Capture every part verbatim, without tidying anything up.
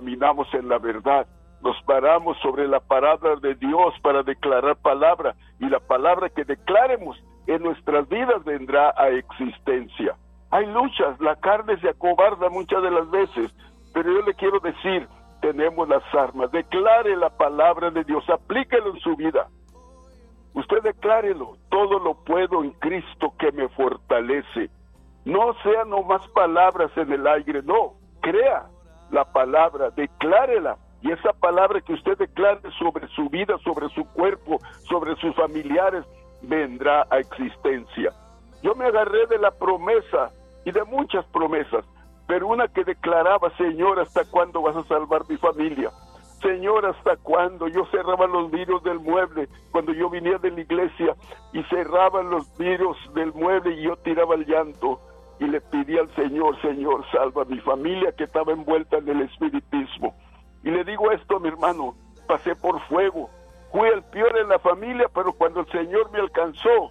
caminamos en la verdad. Nos paramos sobre la palabra de Dios para declarar palabra, y la palabra que declaremos en nuestras vidas vendrá a existencia. Hay luchas, la carne se acobarda muchas de las veces, pero yo le quiero decir, tenemos las armas. Declare la palabra de Dios, aplíquelo en su vida. Usted declárelo, todo lo puedo en Cristo que me fortalece. No sean nomás palabras en el aire, no, crea la palabra, declárela, y esa palabra que usted declare sobre su vida, sobre su cuerpo, sobre sus familiares, vendrá a existencia. Yo me agarré de la promesa, y de muchas promesas, pero una que declaraba: Señor, ¿hasta cuándo vas a salvar mi familia? Señor, ¿hasta cuándo? Yo cerraba los vidrios del mueble cuando yo venía de la iglesia, y cerraba los vidrios del mueble y yo tiraba el llanto y le pedía al Señor: Señor, salva a mi familia que estaba envuelta en el espiritismo. Y le digo esto, mi hermano, pasé por fuego, fui el peor en la familia, pero cuando el Señor me alcanzó,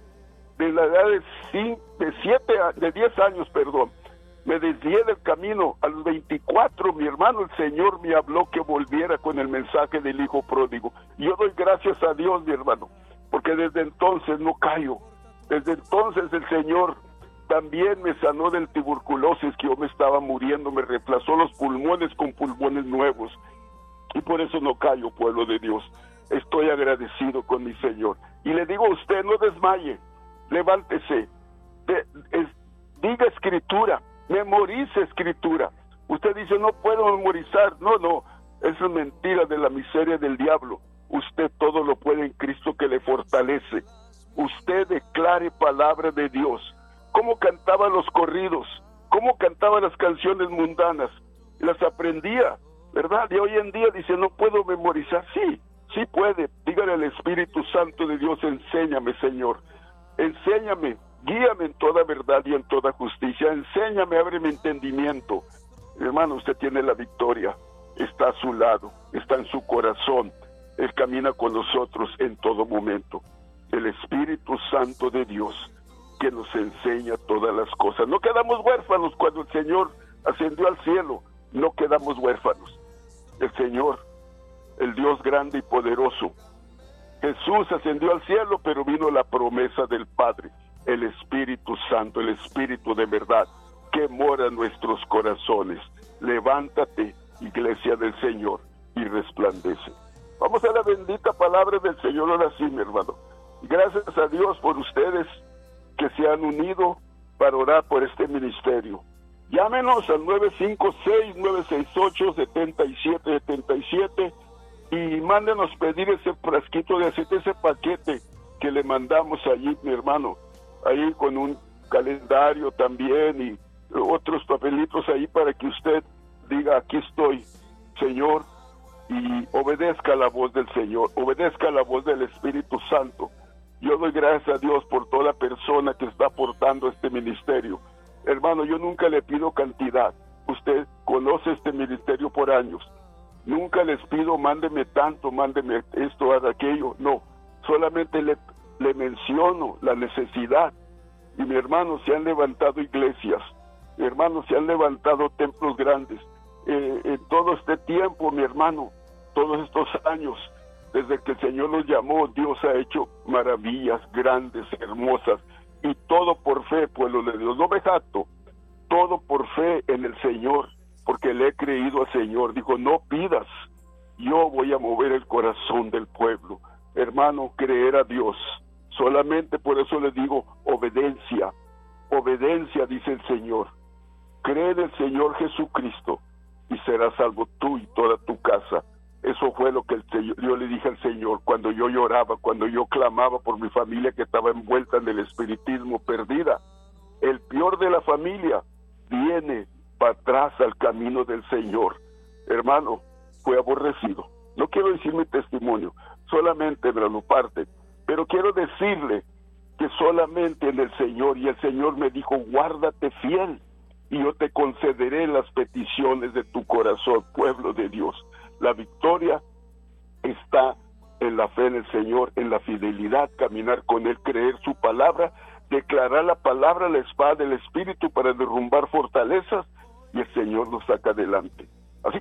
de la edad de, cinco, de, siete, de diez años, perdón, me desvié del camino. A los veinticuatro, mi hermano, el Señor me habló que volviera con el mensaje del Hijo Pródigo. Y yo doy gracias a Dios, mi hermano, porque desde entonces no callo. Desde entonces el Señor también me sanó del tuberculosis, que yo me estaba muriendo, me reemplazó los pulmones con pulmones nuevos. Y por eso no callo, pueblo de Dios. Estoy agradecido con mi Señor. Y le digo a usted, no desmaye, levántese, de, es, diga escritura, memorice escritura. Usted dice: no puedo memorizar. No, no, eso es mentira de la miseria del diablo. Usted todo lo puede en Cristo que le fortalece. Usted declare palabra de Dios. ¿Cómo cantaba los corridos? ¿Cómo cantaba las canciones mundanas? Las aprendía, ¿verdad? Y hoy en día dice: no puedo memorizar. Sí, sí puede. Dígale al Espíritu Santo de Dios: enséñame, Señor. Enséñame, guíame en toda verdad y en toda justicia. Enséñame, abre mi entendimiento. Hermano, usted tiene la victoria. Está a su lado, está en su corazón. Él camina con nosotros en todo momento. El Espíritu Santo de Dios, que nos enseña todas las cosas. No quedamos huérfanos cuando el Señor ascendió al cielo. No quedamos huérfanos. El Señor, el Dios grande y poderoso, Jesús ascendió al cielo, pero vino la promesa del Padre, el Espíritu Santo, el Espíritu de verdad, que mora en nuestros corazones. Levántate, iglesia del Señor, y resplandece. Vamos a la bendita palabra del Señor ahora sí, mi hermano. Gracias a Dios por ustedes que se han unido para orar por este ministerio. Llámenos al nueve cinco seis, nueve seis ocho, siete siete siete siete y mándenos pedir ese frasquito de aceite, ese paquete que le mandamos allí, mi hermano, ahí con un calendario también y otros papelitos ahí para que usted diga: aquí estoy, Señor, y obedezca la voz del Señor, obedezca la voz del Espíritu Santo. Yo doy gracias a Dios por toda persona que está aportando este ministerio. Hermano, yo nunca le pido cantidad. Usted conoce este ministerio por años. Nunca les pido: mándeme tanto, mándeme esto, haga aquello. No, solamente le, le menciono la necesidad. Y mi hermano, se han levantado iglesias. Mi hermano, se han levantado templos grandes. Eh, en todo este tiempo, mi hermano, todos estos años, desde que el Señor nos llamó, Dios ha hecho maravillas grandes, hermosas, y todo por fe, pueblo de Dios. No me jacto, todo por fe en el Señor, porque le he creído al Señor. Dijo: no pidas, yo voy a mover el corazón del pueblo. Hermano, creer a Dios. Solamente por eso le digo: obediencia, obediencia, dice el Señor. Cree en el Señor Jesucristo y serás salvo tú y toda tu casa. Eso fue lo que el Señor, yo le dije al Señor cuando yo lloraba, cuando yo clamaba por mi familia que estaba envuelta en el espiritismo, perdida. El peor de la familia viene para atrás al camino del Señor. Hermano, fue aborrecido. No quiero decir mi testimonio, solamente me lo parte, pero quiero decirle que solamente en el Señor, y el Señor me dijo: guárdate fiel y yo te concederé las peticiones de tu corazón, pueblo de Dios. La victoria está en la fe en el Señor, en la fidelidad, caminar con Él, creer su palabra, declarar la palabra, la espada del Espíritu para derrumbar fortalezas, y el Señor nos saca adelante.